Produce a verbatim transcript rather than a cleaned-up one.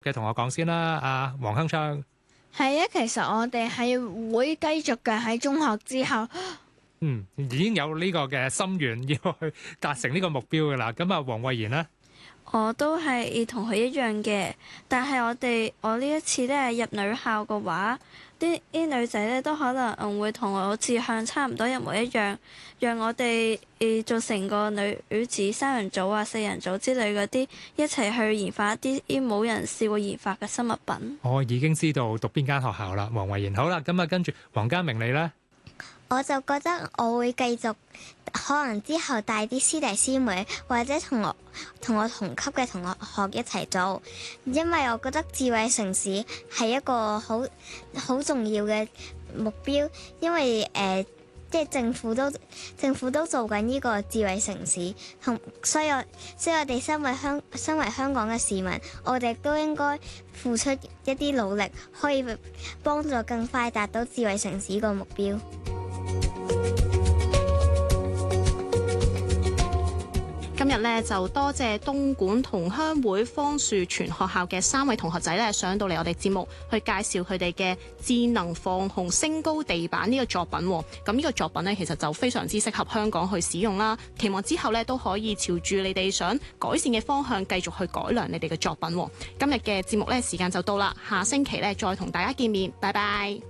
嘅同學講先啦，阿黃鏗鏘。 係啊，其實我哋係會繼續嘅喺中學之後。 嗯，已經有呢個嘅心願要去達成呢個目標噶啦。咁啊，黃慧賢呢？ 我都係同佢一樣嘅，但係我哋我呢一次咧入女校嘅話，啲啲女仔咧都可能嗯會同我志向差唔多一模一樣，讓我哋誒做成個女子三人組啊、四人組之類嗰啲，一齊去研發一啲啲冇人試過研發嘅新物品。 我已經知道讀邊間學校啦，黃慧賢。好啦，咁啊跟住黃家明你呢？ 我就覺得我會繼續，可能之後帶啲師弟師妹或者同我同我同級嘅同學學一齊做，因為我覺得智慧城市係一個好好重要嘅目標，因為誒、呃、即係政府都政府都做緊呢個智慧城市，同所以我所以我哋身為香身為香港嘅市民，我哋都應該付出一啲努力，可以幫助更快達到智慧城市個目標。 今日咧就多謝東莞同鄉會芳樹全學校嘅三位同學仔咧上到嚟我哋節目去介紹佢哋嘅智能防洪升高地板呢個作品。咁呢個作品咧其實就非常之適合香港去使用啦。期望之後咧都可以朝住你哋想改善嘅方向繼續去改良你哋嘅作品。今日嘅節目咧時間就到啦，下星期咧再同大家見面，拜拜。